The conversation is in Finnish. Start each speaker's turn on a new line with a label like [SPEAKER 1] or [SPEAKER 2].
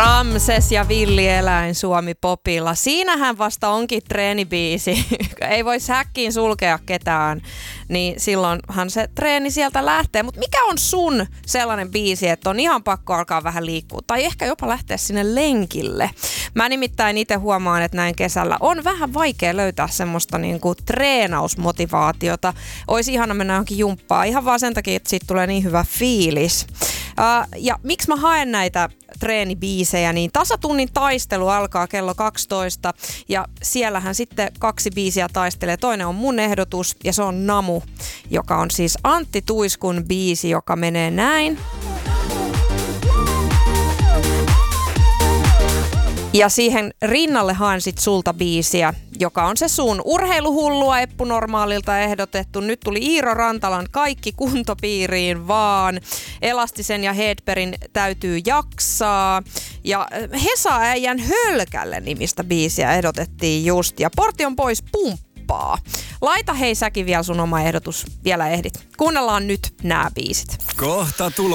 [SPEAKER 1] Ramses ja villieläin Suomi-popilla. Siinähän vasta onkin treenibiisi. Ei voi häkkiin sulkea ketään, niin silloinhan se treeni sieltä lähtee. Mutta mikä on sun sellainen biisi, että on ihan pakko alkaa vähän liikkua tai ehkä jopa lähteä sinne lenkille? Mä nimittäin itse huomaan, että näin kesällä on vähän vaikea löytää semmoista niinku treenausmotivaatiota. Olisi ihana mennä johonkin jumppaan ihan vaan sen takia, että siitä tulee niin hyvä fiilis. Ja miksi mä haen näitä treenibiisejä, niin tasatunnin taistelu alkaa kello 12 ja siellähän sitten 2 biisiä taistelee. Toinen on mun ehdotus ja se on Namu, joka on siis Antti Tuiskun biisi, joka menee näin. Ja siihen rinnalle haen sit sulta biisiä, joka on se sun urheiluhullua Eppu Normaalilta ehdotettu. Nyt tuli Iiro Rantalan Kaikki kuntopiiriin vaan. Elastisen ja Hedbergin Täytyy jaksaa. Ja Hesa-äijän Hölkälle nimistä biisiä ehdotettiin just. Ja Portion pois pumppaa. Laita hei säkin vielä sun oma ehdotus. Vielä ehdit. Kuunnellaan nyt nämä biisit.
[SPEAKER 2] Kohta tulo.